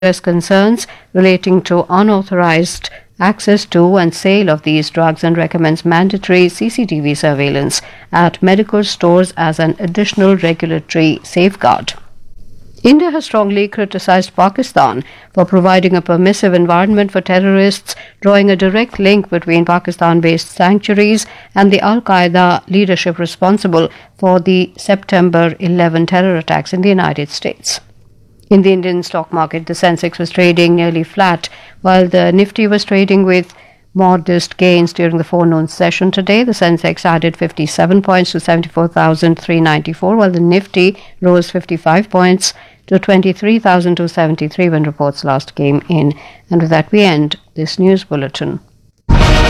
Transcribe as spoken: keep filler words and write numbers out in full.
serious concerns relating to unauthorized access to and sale of these drugs and recommends mandatory C C T V surveillance at medical stores as an additional regulatory safeguard. India has strongly criticized Pakistan for providing a permissive environment for terrorists, drawing a direct link between Pakistan-based sanctuaries and the Al-Qaeda leadership responsible for the September eleventh terror attacks in the United States. In the Indian stock market, the Sensex was trading nearly flat, while the Nifty was trading with modest gains during the forenoon session today. The Sensex added fifty-seven points to seventy-four thousand three hundred ninety-four, while the Nifty rose fifty-five points to twenty-three thousand two hundred seventy-three when reports last came in. And with that, we end this news bulletin.